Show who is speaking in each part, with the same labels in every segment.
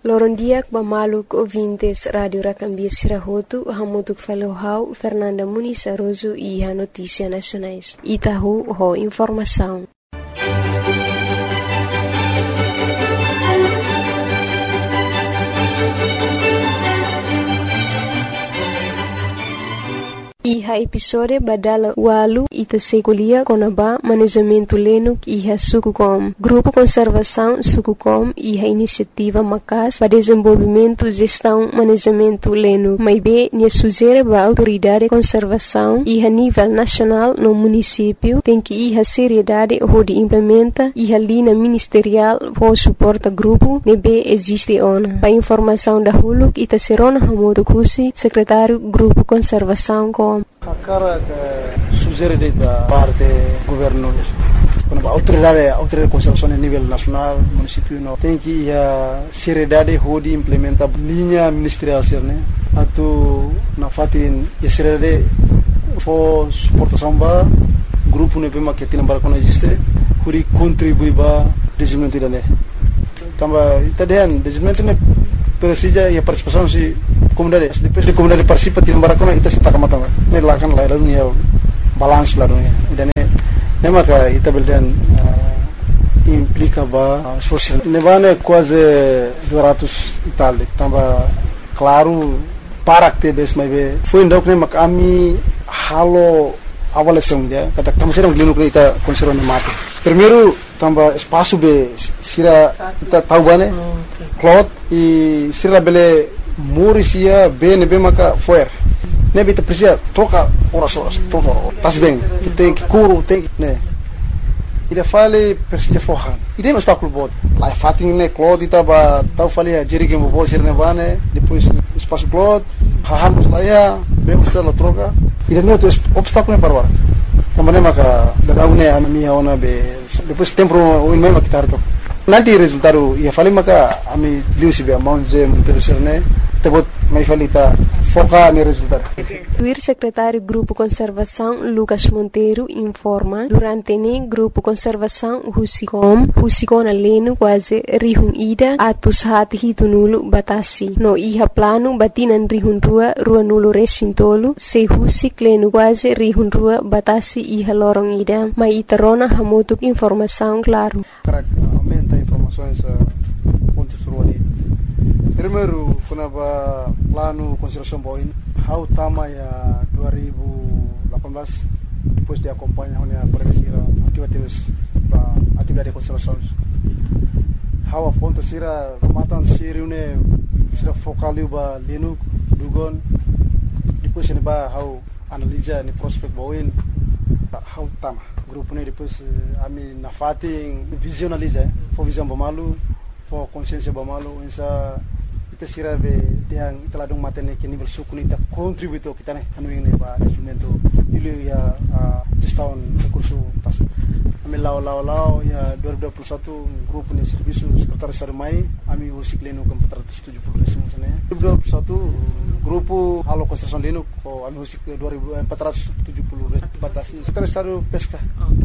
Speaker 1: Lorondiak bamaluk ouvintes Radio Racambia Sirahotu, hamutuk falohau Fernanda Muniz Aroso e a Notícia Nacionais. Itahu ho informação. Iha episode badala walu ita sekolia konaba manejamento lenuk iha Sukucom. Grupo Conservação Sukucom iha iniciativa macas para desenvolvimento gestão manejamento lenuk. Maibe nia sugere ba autoridade conservação iha nível nacional no município tem que iha seriedade ho de implementa iha linha ministerial ho suporta grupo nebe existe ona. Pa informação da huluk ita serona hamodo kusi secretário Grupo Conservação com
Speaker 2: a cara sugere da parte governo quando autoridade de conservação a nível nacional município não tem que a seriedade de implementar linha ministerial né atau na fatin a seriedade for suportação ba grupo ne pema que tem para existe huri contribui ba desenvolvimento da né também tadian desenvolvimento ne persija e a participação se comunidade depois de comunidade participa tim barakona ita sita kamata ne lakan la dunia balance la dunia dan ne maka ita beldan implica ba esforço ne vane quase 200 itali tamba claro para que bes mai be foi ndok ne mak ami halo avaliação dia kata tamo serang linu ita conserva ne mate primeiro tamba espaço be sira ita tahu bane cloth e sira bele Murisia BNB maka foer. Ne bita precisa troca horas troca. Tas bem. Tem que curo, tem que né. Ida fale precisa forran. Ida não está com bot. Lá fatin ne cloth ita ba tau fale a jeri que mo bot sirne bane, depois espaço cloth, hahamos lá ya, bem está la troca. Ida não tem obstáculo para agora. Também maka da une a minha ona be depois tempo o mesmo que tarto. Nanti resultado ia fale maka ami liusi be amount je interesserne tebot mai falita foca no resultado.
Speaker 1: O secretário Grupo Conservação Lucas Monteiro informa durante ne Grupo Conservação Husicom aleno quase rihun ida atus hati hitunulu batasi no iha plano batinan rihun rua nulu resintolu se husik leno quase rihun rua batasi iha lorong ida mai iterona hamutuk informação claro.
Speaker 2: Aumenta informações pontos ruali. Primeiro, quando plano conservação boin, how tama ya 2018 depois de acompanhar a pregação atividade de conservação. How aponta sira matan sira une sira focaliu ba lenu dugon depois ne ba how analisa ni prospect boin how tama grupo ne depois ami na fating visualiza for visão bamalu for consciência bamalu essa ita sira be tiang ita ladong matene ke nível suku ita contributo kita ne anu ini ba instrumento ilu ya gestão recurso tas ami lao ya 2021 grupo ne serviço secretário estado mai ami usik leno com 470 residência ne 2021 grupo halo construção leno ko ami usik 2470 batasi secretário estado pesca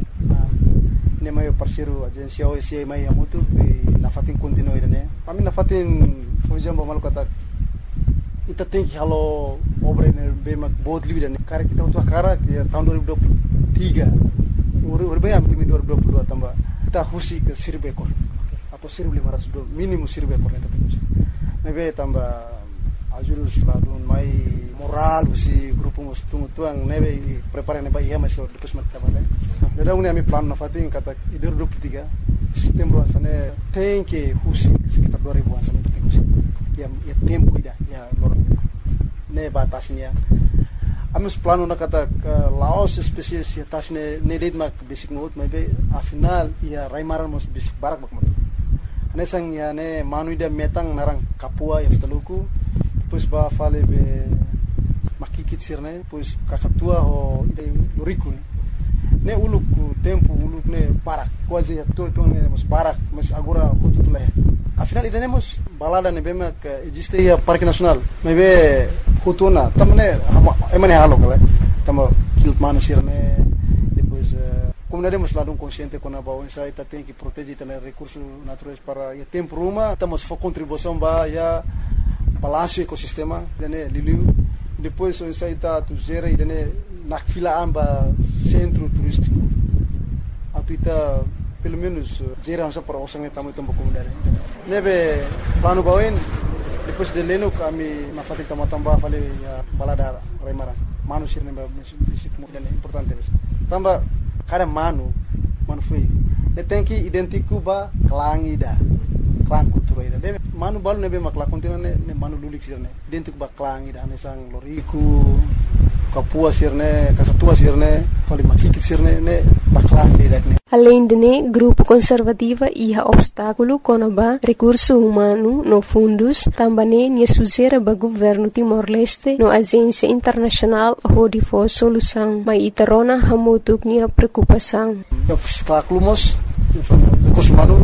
Speaker 2: ne mai parceiro agência OSI mai amutu na fatin continue ne ami na fatin por exemplo, malu kata ita tem que halo obra ne bemak bot livre ne cara kita untuk cara ya tahun 2023 urbe am timi 2022 tambah kita husi ke 1000 ekor atau 1500 minimum 1000 ekor ne tetap mebe tambah ajurus ladun mai moral si grupo mus tuang nebe prepare ne ba ia masih depois mata bale dada uni ami plan na fatin kata 2023 setembro asane tem que husi sekitar 2000 asane ya tempo ida ya lorong ne batasnya amus plano na kata laos spesies ya tasne ne date mak basic note mai be afinal ya raimaran mos basic barak bak mat ane sang ya ne manu ida metang narang kapua ya ftaluku depois ba fale be makikit sirne depois kakatua ho ida loriku ne uluk tempo uluk ne barak quase ya todo ne mos barak mas agora kututula afinal ida nemos balada ne bema que existe ya parque nacional mebe hutuna tamne emane halo kala tamo kilt manu sirne depois comunidade hemos lado consciente com a balança ita tem que proteger também recursos naturais para o tempo ruma estamos for contribuição para já balanço ecossistema dene liliu depois so isso ita tu gera dene na fila amba centro turístico atuita pelo menos gera só para osang tamu tempo comunidade nebe plano bawen depois de leno kami na fati tambah fale ya balada remara manu sirne ba disiplina importante mesmo tamba cada manu foi ne tem que identificar ba klangida klang kultura ida be manu balu nebe makla kontina ne manu lulik sirne identificar ba klangida ne sang loriku kapua sirne kakatua sirne fale makikit sirne ne ba klangida ne.
Speaker 1: Além de né, grupo conservativa ia obstáculo conaba recurso humano no fundos, também nia suzera ba governo Timor-Leste no agência internacional hodi for solução, mas itarona hamutuk nia preocupação.
Speaker 2: Obstáculo mos recurso humano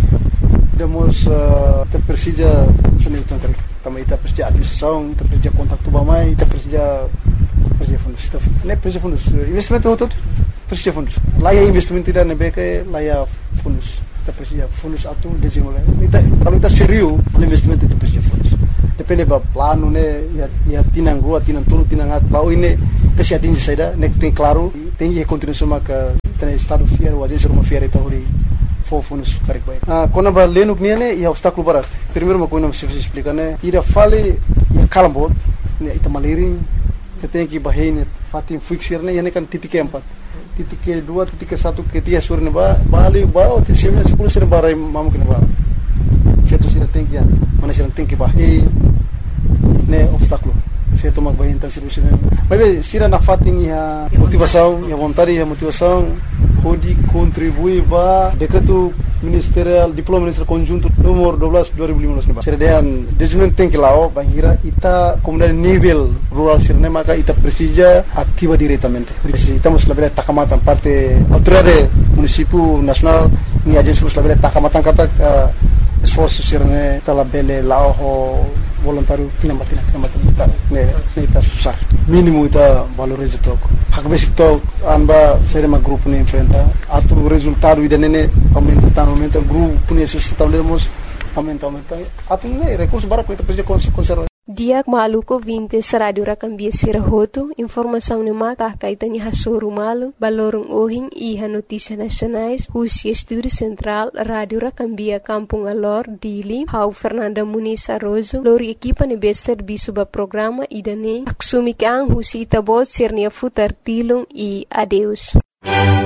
Speaker 2: demos te persija seni tentang também ita persija administração, ita persija kontak tu bamai, ita persija fundos, ne persija fundos investimento hotot persija fundos. Laya investimento tidak nebeke laya fundos. Kita persija fundos atu desimulai. Kalau kita serius investimento itu persija fundos. Depende ba plano ne ya tinang rua, tinang tulu, tinang at bau ini kesiatin saida nek tem claro, tem que continuar sama ke tem estado fiel, o agência uma fiel itu hori fundos karik baik. Kona ba lenuk niane ya obstáculo barat. Primeiro uma coisa se explicar ne, ira fale ya kalambot, ne ita maliri, tem que bahine fatin fixir ne, ya ne kan titik empat. Titik kedua, titik ke-1, ke-3 sore ne ba bali ba o tisimnya 10 sore barai mamu kena ba. Feto sira tem que ya, mana sira tem que bahine ne obstáculo. Feto mag bahine tan serviço ne. Mas sira na fatin ya motivação, ya vontade, ya motivação pode contribuir ba decreto ministerial diploma ministerial conjunto nomor 12 2015 ne ba. Sira dean desenvolvimento tem que lao bangira ita comunidade nível rural sirne maka ita precisa ativa diretamente. Estamos la bela takamatan parte autoridade município nacional ni agência la bela takamatan kata esforço sirne tala bele lao voluntário tinambatina ne ita susah mínimo ita valoriza tok hak basic tok anba serema grupo ne enfrenta atu resultado ida nene aumenta grupo ne sustentávelemos aumenta atu ne recurso bara ko ita precisa conservar.
Speaker 1: Diak maluko 20 Radio Rakambia Sirahoto, informação ne mata kaitan ya hasoru malu, balorong ohing iha notícias nacionais, Husi Estúdio Central, Radio Rakambia Kampung Alor, Dili, Hau Fernanda Muniz Arrozo, lori equipa ne bester bisuba programa idane, aksumi kang Husi Itabot Sirnia Futar Tilung e adeus.